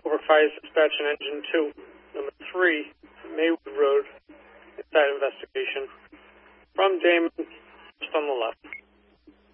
over Fire Suspension Engine 2. Number 3, Maywood Road, inside investigation. From Damon, just on the left.